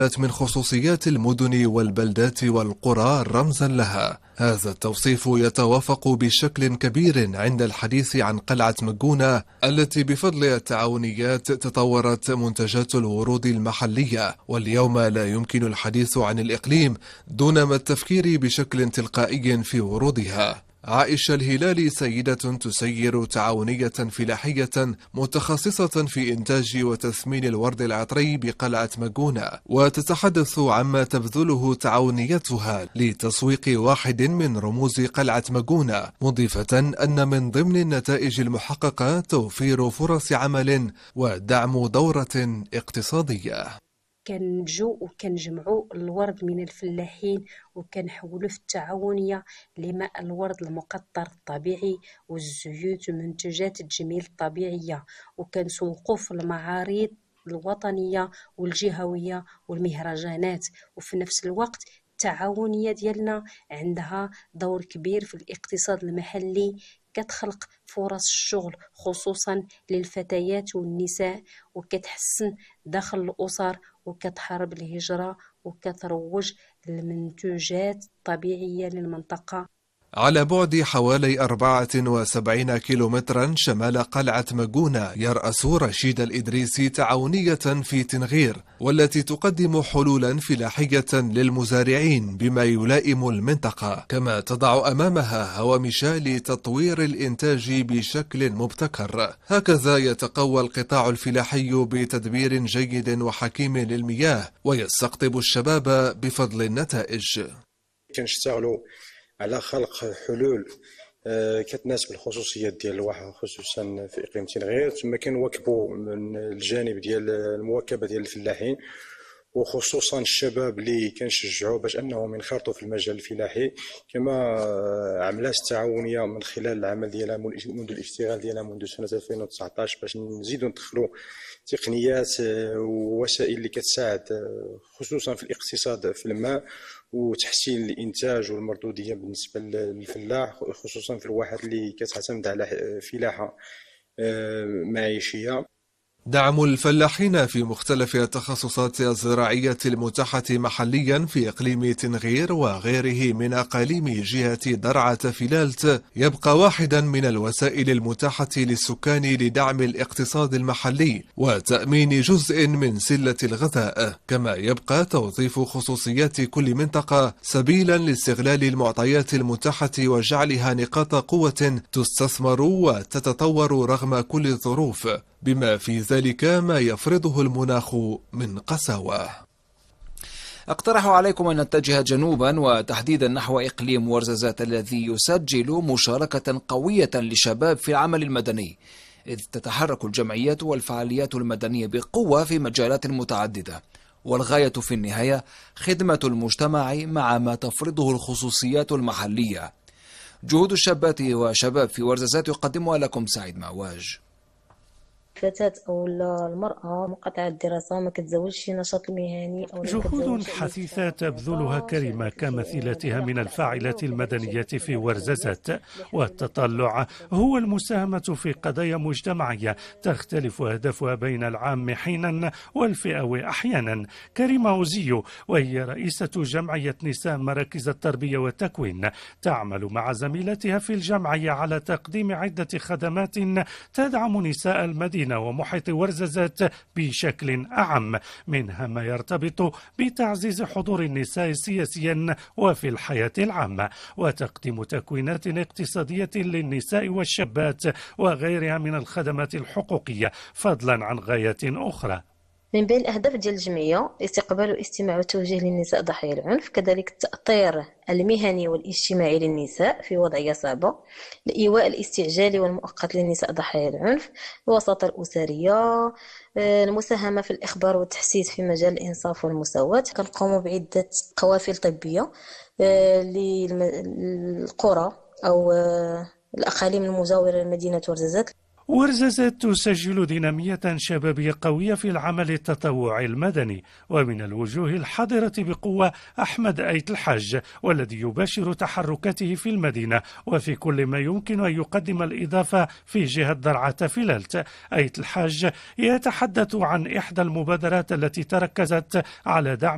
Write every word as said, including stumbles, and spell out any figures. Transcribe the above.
من خصوصيات المدن والبلدات والقرى رمزا لها. هذا التوصيف يتوافق بشكل كبير عند الحديث عن قلعة مجونة التي بفضل التعاونيات تطورت منتجات الورود المحلية، واليوم لا يمكن الحديث عن الإقليم دون ما التفكير بشكل تلقائي في ورودها. عائشة الهلالي سيدة تسير تعاونية فلاحية متخصصة في إنتاج وتثمين الورد العطري بقلعة مجونة، وتتحدث عما تبذله تعاونيتها لتسويق واحد من رموز قلعة مجونة، مضيفة أن من ضمن النتائج المحققة توفير فرص عمل ودعم دورة اقتصادية. كنجو وكنجمعوا الورد من الفلاحين وكنحولوه في التعاونيه لماء الورد المقطر الطبيعي والزيوت ومنتجات التجميل الطبيعيه، وكنسوقوه في المعارض الوطنيه والجهويه والمهرجانات. وفي نفس الوقت التعاونيه ديالنا عندها دور كبير في الاقتصاد المحلي، كتخلق فرص الشغل خصوصا للفتيات والنساء، وكتحسن دخل الأسر، وكتحارب الهجرة، وكتروج المنتوجات الطبيعية للمنطقة. على بعد حوالي أربعة وسبعين كيلومترا شمال قلعة مجونة يرأس رشيد الإدريسي تعاونية في تنغير، والتي تقدم حلولا فلاحية للمزارعين بما يلائم المنطقة، كما تضع أمامها هوامش لتطوير الإنتاج بشكل مبتكر. هكذا يتقوى القطاع الفلاحي بتدبير جيد وحكيم للمياه، ويستقطب الشباب بفضل النتائج. كنشتغلوا على خلق حلول كتناسب الخصوصيات ديال الواحة، خصوصا في اقليم تنغير. ثم كنواكبوا من الجانب ديال المواكبه ديال الفلاحين، وخصوصا الشباب اللي كنشجعوا باش انهم ينخرطوا في المجال الفلاحي. كما عملات التعاونيه من خلال العمل ديالها منذ الاشتغال ديالها منذ سنه ألفين وتسعطاش باش نزيدوا ندخلوا تقنيات ووسائل اللي كتساعد خصوصا في الاقتصاد في الماء وتحسين الانتاج والمردوديه بالنسبه للفلاح، خصوصا في الواحات اللي كتعتمد على فلاحه معيشيه. دعم الفلاحين في مختلف التخصصات الزراعية المتاحة محليا في إقليم تنغير وغيره من أقاليم جهة درعا فلالت يبقى واحدا من الوسائل المتاحة للسكان لدعم الاقتصاد المحلي وتأمين جزء من سلة الغذاء، كما يبقى توظيف خصوصيات كل منطقة سبيلا لاستغلال المعطيات المتاحة وجعلها نقاط قوة تستثمر وتتطور رغم كل الظروف، بما في ذلك ما يفرضه المناخ من قساوة. اقترح عليكم أن نتجه جنوبا وتحديدا نحو إقليم ورزازات الذي يسجل مشاركة قوية للشباب في العمل المدني، إذ تتحرك الجمعيات والفعاليات المدنية بقوة في مجالات متعددة، والغاية في النهاية خدمة المجتمع مع ما تفرضه الخصوصيات المحلية. جهود الشابات وشباب في ورزازات يقدمها لكم سعيد معواج. الفتاة أو المرأة مقاطعة الدراسة ما كتزاولش شي نشاط مهني أو جهود حثيثة تبذلها كريمة كمثيلتها من الفاعلات المدنية في ورزازات، والتطلع هو المساهمة في قضايا مجتمعية تختلف أهدافها بين العام حينا والفئوي أحيانا. كريمة أوزيو وهي رئيسة جمعية نساء مراكز التربية والتكوين تعمل مع زميلتها في الجمعية على تقديم عدة خدمات تدعم نساء المدينة ومحيط ورزازات بشكل أعم، منها ما يرتبط بتعزيز حضور النساء سياسيا وفي الحياة العامة، وتقديم تكوينات اقتصادية للنساء والشابات وغيرها من الخدمات الحقوقية، فضلا عن غايات أخرى. من بين الأهداف ديال الجمعية استقبال واستماع وتوجيه للنساء ضحايا العنف، كذلك التأطير المهني والاجتماعي للنساء في وضعية صعبة، الإيواء الاستعجالي والمؤقت للنساء ضحايا العنف، الوساطة الأسرية، المساهمة في الإخبار والتحسيس في مجال الإنصاف والمساواة. كنقوموا بعدة قوافل طبية للقرى أو الأقاليم المجاورة لمدينة ورزازات. ورزازات تسجل دينامية شبابية قوية في العمل التطوعي المدني، ومن الوجوه الحاضرة بقوة أحمد أيت الحاج، والذي يباشر تحركاته في المدينة وفي كل ما يمكن أن يقدم الإضافة في جهة درعا فلالت. أيت الحاج يتحدث عن إحدى المبادرات التي تركزت على دعم